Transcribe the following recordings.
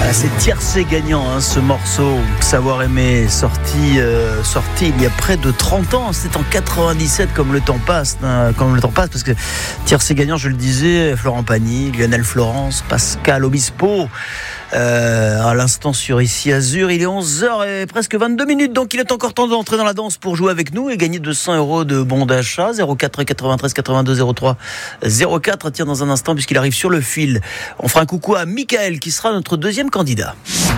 C'est Tiercé gagnant, ce morceau Savoir aimer, sorti il y a près de 30 ans. C'est en 97, comme le temps passe, parce que Tiercé gagnant, je le disais, Florent Pagny, Lionel Florence, Pascal Obispo. À l'instant sur Ici Azur, il est 11h et presque 22 minutes, donc il est encore temps d'entrer dans la danse pour jouer avec nous et gagner 200 € de bons d'achat. 04 93 82 03 04. Tiens, dans un instant, puisqu'il arrive sur le fil, on fera un coucou à Michael qui sera notre deuxième candidat.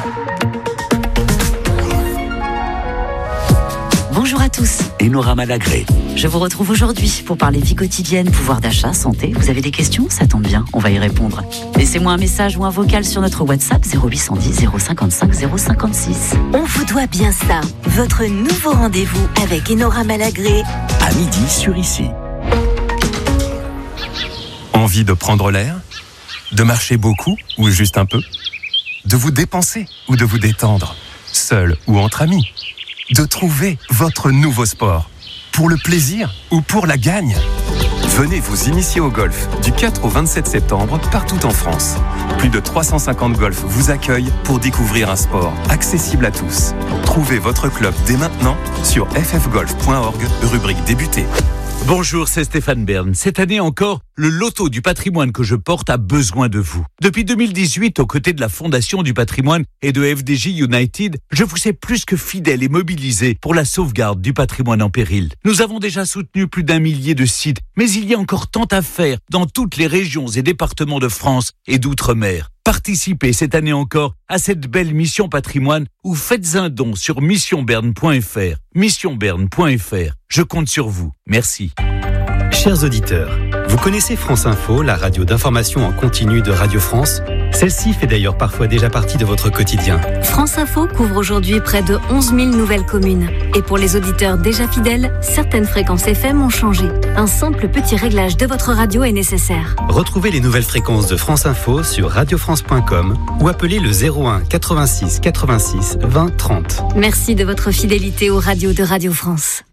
Bonjour à tous. Enora Malagré. Je vous retrouve aujourd'hui pour parler vie quotidienne, pouvoir d'achat, santé. Vous avez des questions ? Ça tombe bien, on va y répondre. Laissez-moi un message ou un vocal sur notre WhatsApp 0810 055 056. On vous doit bien ça. Votre nouveau rendez-vous avec Enora Malagré. À midi sur Ici. Envie de prendre l'air ? De marcher beaucoup ou juste un peu ? De vous dépenser ou de vous détendre ? Seul ou entre amis ? De trouver votre nouveau sport, pour le plaisir ou pour la gagne. Venez vous initier au golf du 4 au 27 septembre partout en France. Plus de 350 golfs vous accueillent pour découvrir un sport accessible à tous. Trouvez votre club dès maintenant sur ffgolf.org, rubrique débuter. Bonjour, c'est Stéphane Bern. Cette année encore, le loto du patrimoine que je porte a besoin de vous. Depuis 2018, aux côtés de la Fondation du patrimoine et de FDJ United, je vous sais plus que fidèle et mobilisé pour la sauvegarde du patrimoine en péril. Nous avons déjà soutenu plus d'1 millier de sites, mais il y a encore tant à faire dans toutes les régions et départements de France et d'outre-mer. Participez cette année encore à cette belle mission patrimoine ou faites un don sur missionberne.fr. Missionberne.fr. Je compte sur vous. Merci. Chers auditeurs, vous connaissez France Info, la radio d'information en continu de Radio France ? Celle-ci fait d'ailleurs parfois déjà partie de votre quotidien. France Info couvre aujourd'hui près de 11 000 nouvelles communes. Et pour les auditeurs déjà fidèles, certaines fréquences FM ont changé. Un simple petit réglage de votre radio est nécessaire. Retrouvez les nouvelles fréquences de France Info sur radiofrance.com ou appelez le 01 86 86 20 30. Merci de votre fidélité aux radios de Radio France.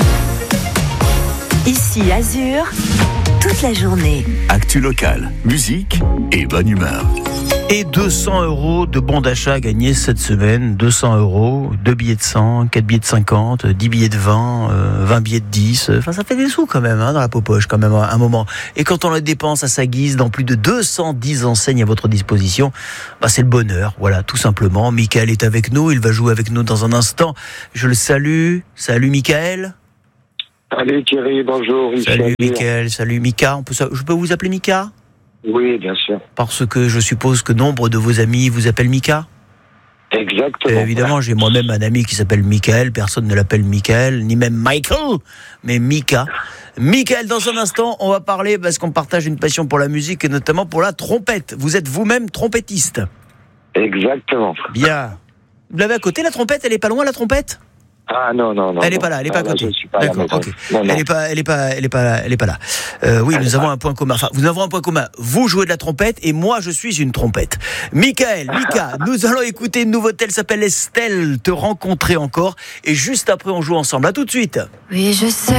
Ici Azur, toute la journée. Actu locale, musique et bonne humeur. Et 200 € de bons d'achat gagnés cette semaine. 200 €, 2 billets de 100, 4 billets de 50, 10 billets de 20, 20 billets de 10. Enfin, ça fait des sous quand même, dans la poche quand même, à un moment. Et quand on les dépense à sa guise dans plus de 210 enseignes à votre disposition, c'est le bonheur. Voilà, tout simplement. Michael est avec nous. Il va jouer avec nous dans un instant. Je le salue. Salut, Michael. Salut Thierry, bonjour. Salut Michael, salut Mika. Je peux vous appeler Mika ? Oui, bien sûr. Parce que je suppose que nombre de vos amis vous appellent Mika ? Exactement. Évidemment, j'ai moi-même un ami qui s'appelle Michael. Personne ne l'appelle Michael, ni même Michael, mais Mika. Michael, dans un instant, on va parler, parce qu'on partage une passion pour la musique et notamment pour la trompette. Vous êtes vous-même trompettiste ? Exactement. Bien. Vous l'avez à côté, la trompette ? Elle est pas loin, la trompette ? Ah non. Elle est pas là, elle est pas à côté. Je suis pas D'accord, là, ok. Non. Elle est pas là. Oui, nous avons un point commun. Enfin, nous avons un point commun. Vous jouez de la trompette et moi je suis une trompette. Mika, nous allons écouter une nouveauté. Elle s'appelle Estelle, Te rencontrer encore. Et juste après, on joue ensemble. À tout de suite. Oui, je sais.